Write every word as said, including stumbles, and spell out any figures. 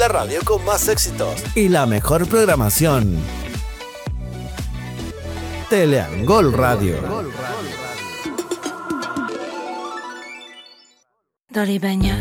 La radio con más éxitos y la mejor programación. Teleangol Radio. Dari banyak